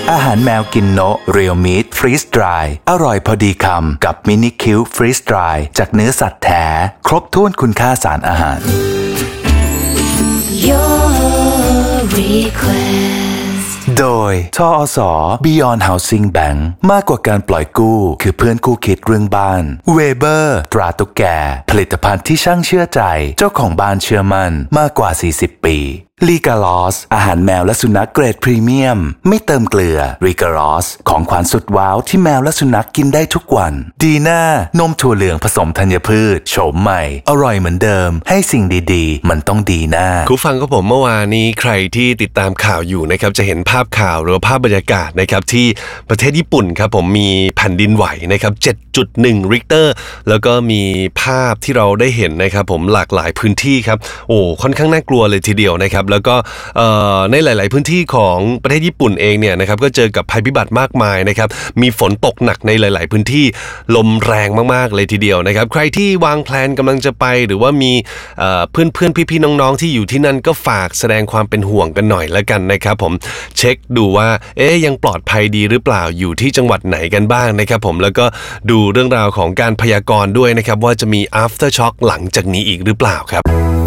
อาหารแมวกินโนะเรียลมีทฟรีสดรายอร่อยพอดีคำกับมินิคิวฟรีสดรายจากเนื้อสัตว์แท้ครบถ้วนคุณค่าสารอาหาร Your request โดยทอส. Beyond Housing Bank มากกว่าการปล่อยกู้คือเพื่อนคู่คิดเรื่องบ้านเวเบอร์ตราตุ๊กแกผลิตภัณฑ์ที่ช่างเชื่อใจเจ้าของบ้านเชื่อมั่นมากกว่า40ปีลีกาลอสอาหารแมวและสุนัขเกรดพรีเมียมไม่เติมเกลือลีกาลอสของขวัญสุดว้าวที่แมวและสุนัขกินได้ทุกวันดีน่านมถั่วเหลืองผสมธัญพืชโฉมใหม่อร่อยเหมือนเดิมให้สิ่งดีๆมันต้องดีน่าคุณฟังกับผมเมื่อวานนี้ใครที่ติดตามข่าวอยู่นะครับจะเห็นภาพข่าวหรือภาพบรรยากาศนะครับที่ประเทศญี่ปุ่นครับผมมีแผ่นดินไหวนะครับ 7.1 ริกเตอร์แล้วก็มีภาพที่เราได้เห็นนะครับผมหลากหลายพื้นที่ครับโอ้ค่อนข้างน่ากลัวเลยทีเดียวนะครับแล้วก็ในหลายๆพื้นที่ของประเทศญี่ปุ่นเองเนี่ยนะครับก็เจอกับภัยพิบัติมากมายนะครับมีฝนตกหนักในหลายๆพื้นที่ลมแรงมากๆเลยทีเดียวนะครับใครที่วางแพลนกำลังจะไปหรือว่ามีเพื่อนๆพี่ๆน้องๆที่อยู่ที่นั่นก็ฝากแสดงความเป็นห่วงกันหน่อยละกันนะครับผมเช็คดูว่ายังปลอดภัยดีหรือเปล่าอยู่ที่จังหวัดไหนกันบ้างนะครับผมแล้วก็ดูเรื่องราวของการพยากรณ์ด้วยนะครับว่าจะมี after shock หลังจากนี้อีกหรือเปล่าครับ